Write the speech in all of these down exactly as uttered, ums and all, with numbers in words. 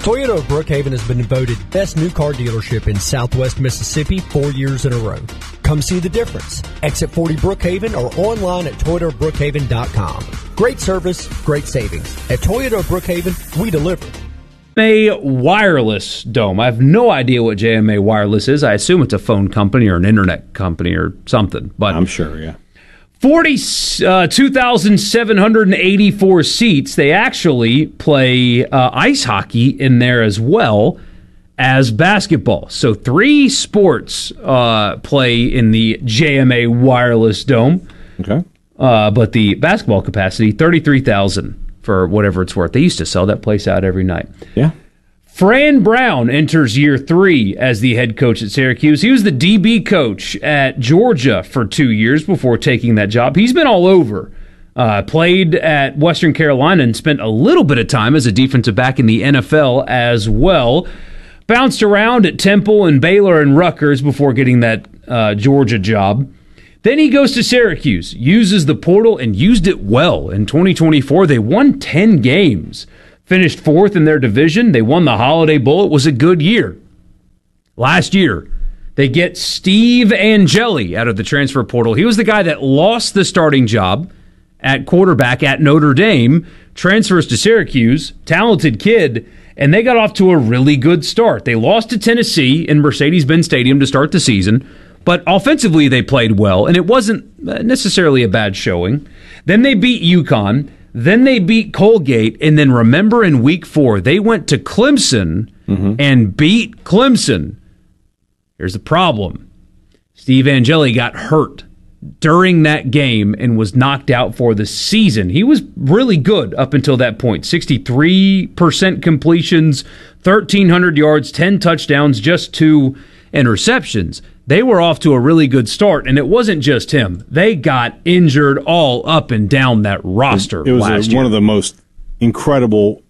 Toyota of Brookhaven has been voted best new car dealership in Southwest Mississippi four years in a row. Come see the difference. Exit forty Brookhaven or online at toyota of brookhaven dot com. Great service, great savings. At Toyota of Brookhaven, we deliver. J M A Wireless Dome. I have no idea what J M A Wireless is. I assume it's a phone company or an internet company or something. But I'm sure, yeah. forty-two thousand seven hundred eighty-four seats. They actually play uh, ice hockey in there as well as basketball. So three sports uh, play in the J M A Wireless Dome. Okay. Uh, but the basketball capacity, thirty-three thousand for whatever it's worth. They used to sell that place out every night. Yeah. Fran Brown enters year three as the head coach at Syracuse. He was the D B coach at Georgia for two years before taking that job. He's been all over. Uh, played at Western Carolina and spent a little bit of time as a defensive back in the N F L as well. Bounced around at Temple and Baylor and Rutgers before getting that uh, Georgia job. Then he goes to Syracuse, uses the portal, and used it well. In twenty twenty-four, they won ten games. Finished fourth in their division. They won the Holiday Bowl. It was a good year. Last year, they get Steve Angeli out of the transfer portal. He was the guy that lost the starting job at quarterback at Notre Dame, transfers to Syracuse, talented kid, and they got off to a really good start. They lost to Tennessee in Mercedes-Benz Stadium to start the season, but offensively they played well, and it wasn't necessarily a bad showing. Then they beat UConn. Then they beat Colgate, and then remember in week four, they went to Clemson mm-hmm. and beat Clemson. Here's the problem. Steve Angeli got hurt during that game and was knocked out for the season. He was really good up until that point. sixty-three percent completions, thirteen hundred yards, ten touchdowns, just two interceptions. They were off to a really good start, and it wasn't just him. They got injured all up and down that roster it, it was last a, year. One of the most incredible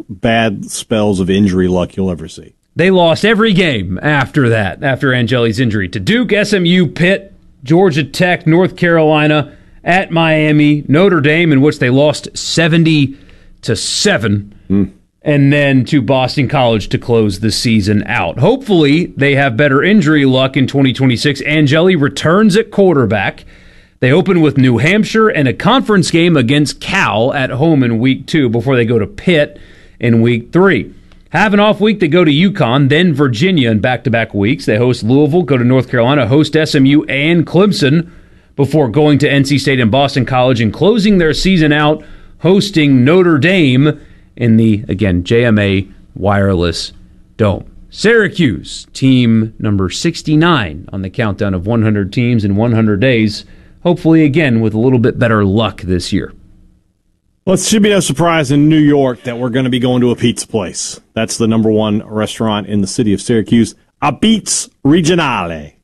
bad spells of injury luck you'll ever see. They lost every game after that, after Angeli's injury, to Duke, S M U, Pitt, Georgia Tech, North Carolina, at Miami, Notre Dame, in which they lost seventy to seven. Mm. And then to Boston College to close the season out. Hopefully, they have better injury luck in twenty twenty-six. Angeli returns at quarterback. They open with New Hampshire and a conference game against Cal at home in week two before they go to Pitt in week three. Have an off week, they go to UConn, then Virginia in back-to-back weeks. They host Louisville, go to North Carolina, host S M U and Clemson before going to N C State and Boston College and closing their season out hosting Notre Dame in the, again, J M A Wireless Dome. Syracuse, team number sixty-nine on the countdown of one hundred teams in one hundred days. Hopefully, again, with a little bit better luck this year. Well, it should be no surprise in New York that we're going to be going to a pizza place. That's the number one restaurant in the city of Syracuse. Abitz Regionale.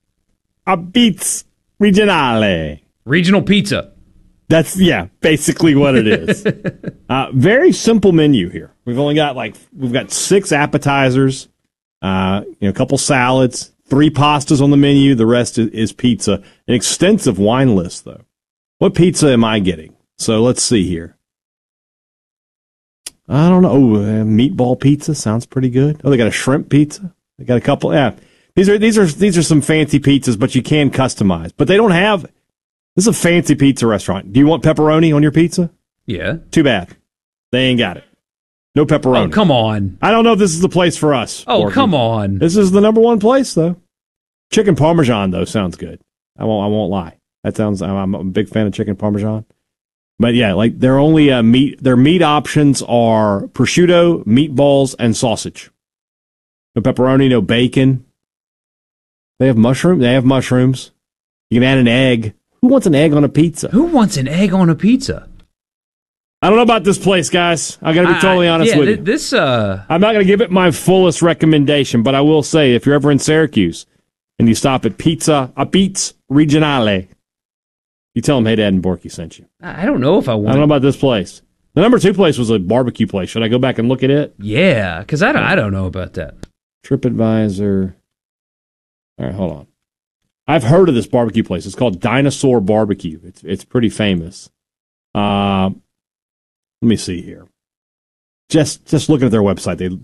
Abitz Regionale. Regional pizza. That's, yeah, basically what it is. uh, very simple menu here. We've only got like, we've got six appetizers, uh, you know, a couple salads, three pastas on the menu. The rest is, is pizza. An extensive wine list, though. What pizza am I getting? So let's see here. I don't know. Oh, uh, meatball pizza sounds pretty good. Oh, they got a shrimp pizza. They got a couple. Yeah, these are these are these are some fancy pizzas, but you can customize. But they don't have. This is a fancy pizza restaurant. Do you want pepperoni on your pizza? Yeah. Too bad. They ain't got it. No pepperoni. Oh, come on. I don't know if this is the place for us. Oh, Borky. come on. This is the number one place, though. Chicken Parmesan, though, sounds good. I won't I won't lie. That sounds, I'm a big fan of chicken Parmesan. But yeah, like their only uh, meat, their meat options are prosciutto, meatballs, and sausage. No pepperoni, no bacon. They have mushroom. They have mushrooms. You can add an egg. Who wants an egg on a pizza? Who wants an egg on a pizza? I don't know about this place, guys. I got to be totally honest yeah, with th- you. This, uh... I'm not going to give it my fullest recommendation, but I will say if you're ever in Syracuse and you stop at Pizza Abitz Regionale, you tell them, hey, Dad and Borky sent you. I don't know if I want. I don't know about this place. The number two place was a barbecue place. Should I go back and look at it? Yeah, because I don't, I don't know about that. TripAdvisor. All right, hold on. I've heard of this barbecue place. It's called Dinosaur Barbecue. It's it's pretty famous. Uh, let me see here. Just just looking at their website, they